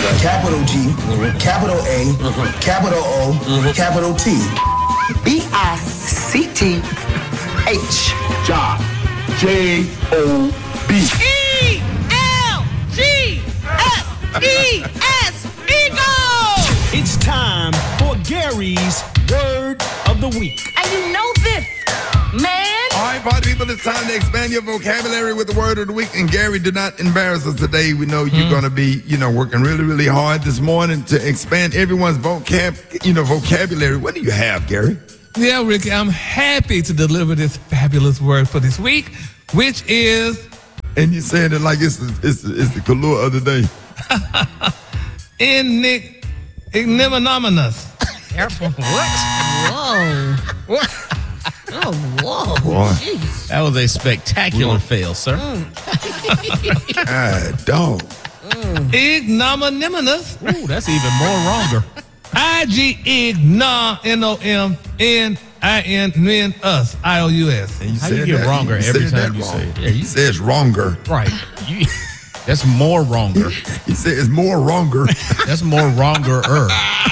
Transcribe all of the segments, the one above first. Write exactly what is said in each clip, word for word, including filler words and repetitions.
capital G, Mm-hmm. capital A, Mm-hmm. capital O, Mm-hmm. capital T. B I C T H. Job. J O B. E L G S E S, Eagle! It's time for Gary's Word of the Week. And you know this, man. All right, party people, it's time to expand your vocabulary with the word of the week. And Gary, do not embarrass us today. We know you're mm. going to be, you know, working really, really hard this morning to expand everyone's vocab, you know, vocabulary. What do you have, Gary? Yeah, Ricky, I'm happy to deliver this fabulous word for this week, which is... And you saying it like it's the, it's, the, it's the color of the day. Igni- ignominious. Careful. What? Whoa. What? Oh, whoa. Boy. Jeez. That was a spectacular fail, sir. Mm. Ah, dog. Mm. Ignominious. Ooh, that's even more wronger. I G ignom, N O M N I N N us, I O U S. And you How said you get that, wronger you every said time you wrong. say it? Yeah, you said it's wronger. Right. You, that's more wronger. He said it's more wronger. That's more wronger-er.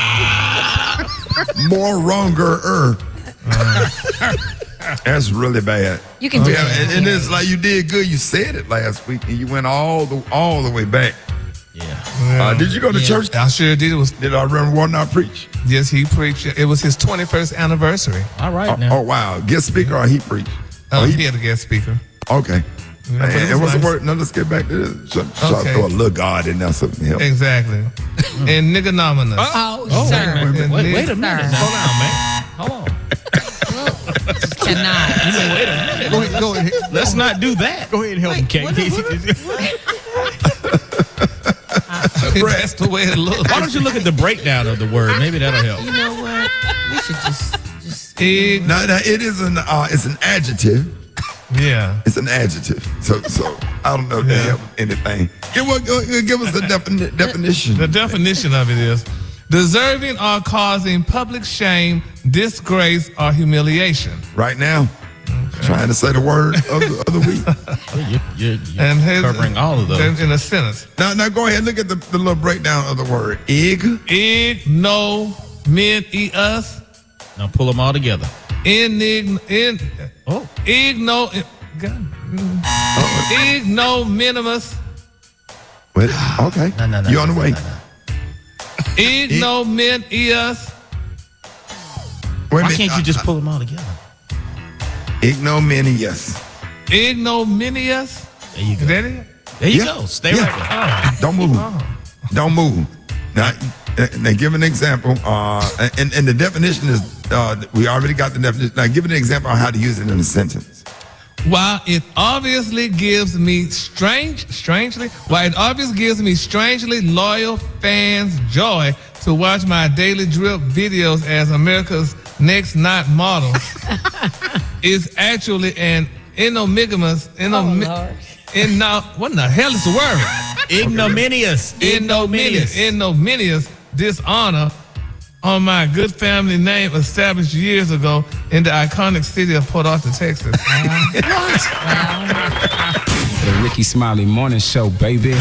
More wronger-er. Uh, that's really bad. You can do yeah, it. And, and it's like you did good. You said it last week, and you went all the all the way back. Yeah. Uh, did you go to Yeah. church? I sure did. It was Did our Reverend Warden not preach? yes, he preached. It was his twenty-first anniversary. All right Oh, now. oh, wow. Guest speaker or he preached? Uh, Oh, he, he, had a guest speaker. okay. Yeah, but and it and was what's nice. the word? Now let's get back to this. So, so Okay. I throw a little God in there, something to help. Exactly. And niggonominious. Oh, Oh, sir. wait, wait, wait, wait a Sir. minute. Hold on, man. Hold on. Cannot. Wait a minute. Go ahead, go ahead. Let's not do that. Go ahead and help him, Kate. That's the way it looks. Why don't you look at the breakdown of the word? Maybe that'll help. You know what? We should just, just. Ig- No, no, it is an uh, it's an adjective. yeah. It's an adjective. So, so I don't know if that Yeah. helps anything. Give, what, go- give us the defini- definition. The definition of it is deserving or causing public shame, disgrace, or humiliation. Right now, trying to say the word of the, of the week. You're, you're, you're And his- covering all of those. In, in a sentence. Now, now go ahead. Look at the, the little breakdown of the word. Ig. Ignominious. Now pull them all together. Inig- in, Oh. igno, God. Ignominious. Wait, okay. No, no, no, You're on the no, way. no, no. Ignominious. Wait a Why minute. can't you Uh, just pull them all together? Ignominious. Ignominious. There you Is go. that it? There you Yeah. go. Stay Yeah. right there. Don't move. Don't move. Now, uh, now give an example. Uh, and, and the definition is, uh, we already got the definition. Now give an example on how to use it in a sentence. While it obviously gives me strange, strangely, while it obviously gives me strangely loyal fans joy to watch my daily drip videos as America's next not model, is actually an ignominious, ignomi- Oh, Lord. igno- what in the hell is the word? Ignominious. Ignominious, ignominious dishonor on my good family name established years ago in the iconic city of Port Arthur, Texas. The Ricky Smiley Morning Show, baby.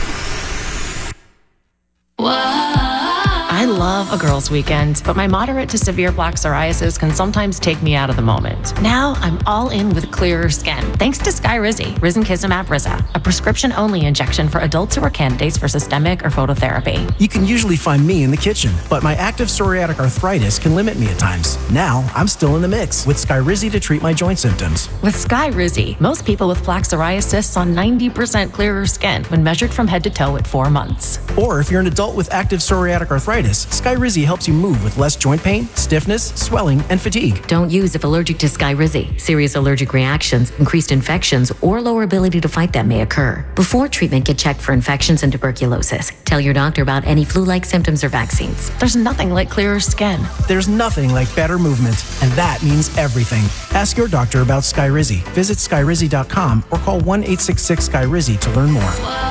I love a girls' weekend, but my moderate to severe plaque psoriasis can sometimes take me out of the moment. Now I'm all in with clearer skin, thanks to Skyrizi, Risankizumab Riza, a prescription-only injection for adults who are candidates for systemic or phototherapy. You can usually find me in the kitchen, but my active psoriatic arthritis can limit me at times. Now I'm still in the mix with Skyrizi to treat my joint symptoms. With Skyrizi, most people with plaque psoriasis saw ninety percent clearer skin when measured from head to toe at four months. Or if you're an adult with active psoriatic arthritis, Skyrizi helps you move with less joint pain, stiffness, swelling, and fatigue. Don't use if allergic to Skyrizi. Serious allergic reactions, increased infections, or lower ability to fight them may occur. Before treatment, get checked for infections and tuberculosis. Tell your doctor about any flu-like symptoms or vaccines. There's nothing like clearer skin. There's nothing like better movement, and that means everything. Ask your doctor about Skyrizi. Visit skyrizi dot com or call one eight six six Skyrizi to learn more.